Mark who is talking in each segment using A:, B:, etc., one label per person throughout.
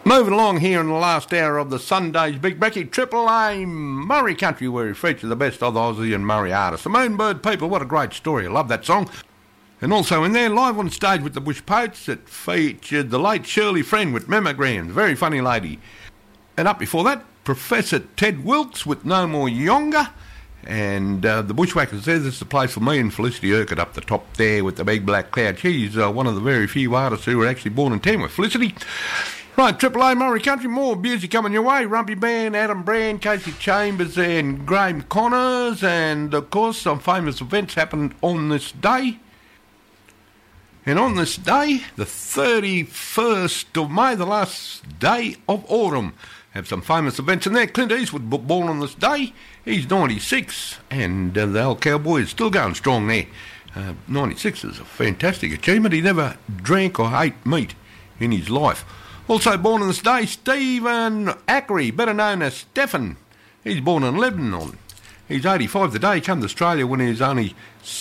A: Moving along here in the last hour of the Sunday's Big Brekkie, Triple A Murray Country, where we feature the best of the Aussie and Murray artists. The Moonbird People, what a great story. I love that song. And also in there, live on stage with the Bush Poets, it featured the late Shirley Friend with Mammograms, very funny lady. And up before that, Professor Ted Wilkes with No More Yonga. And the Bushwhackers says this is the place for me and Felicity Urquhart up the top there with the big black cloud. She's one of the very few artists who were actually born in town with Felicity. Right, Triple A Murray Country, more music coming your way. Rumpy Band, Adam Brand, Casey Chambers and Graham Connors. And, of course, some famous events happened on this day. And on this day, the 31st of May, the last day of autumn, have some famous events in there. Clint Eastwood born on this day. He's 96, and the old cowboy is still going strong there. 96 is a fantastic achievement. He never drank or ate meat in his life. Also born on this day, Stephen Ackery, better known as Stefan. He's born in Lebanon. He's 85 today. He came to Australia when he was only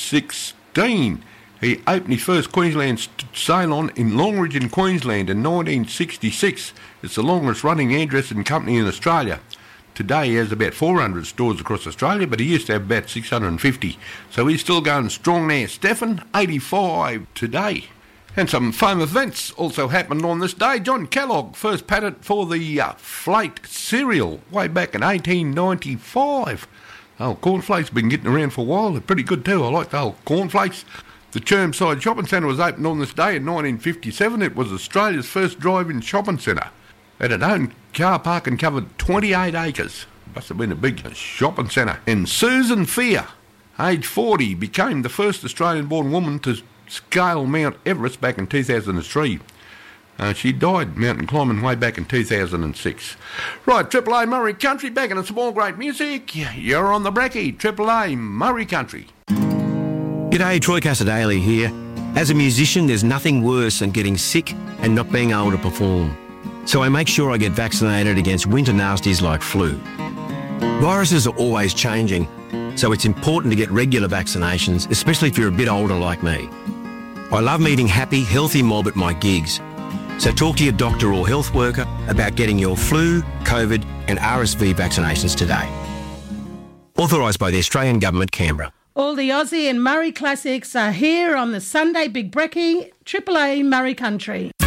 A: 16. He opened his first Queensland salon in Longridge in Queensland in 1966. It's the longest running hairdressing company in Australia. Today he has about 400 stores across Australia, but he used to have about 650. So he's still going strong there. Stefan, 85 today. And some famous events also happened on this day. John Kellogg, first patent for the Flake cereal way back in 1895. Oh, cornflakes been getting around for a while. They're pretty good too. I like the old cornflakes. The Chermside Shopping Centre was opened on this day in 1957. It was Australia's first drive-in shopping centre. It had owned car park and covered 28 acres. Must have been a big shopping centre. And Susan Fear, age 40, became the first Australian-born woman to scale Mount Everest back in 2003. She died mountain climbing way back in 2006. Right, Triple A Murray Country, back into some more great music. You're on the Brekkie, Triple A Murray Country.
B: G'day, Troy Casadale here. As a musician, there's nothing worse than getting sick and not being able to perform. So I make sure I get vaccinated against winter nasties like flu. Viruses are always changing, so it's important to get regular vaccinations, especially if you're a bit older like me. I love meeting happy, healthy mob at my gigs. So talk to your doctor or health worker about getting your flu, COVID and RSV vaccinations today. Authorised by the Australian Government, Canberra.
C: All the Aussie and Murray classics are here on the Sunday Big Brekkie, Triple A Murray Country.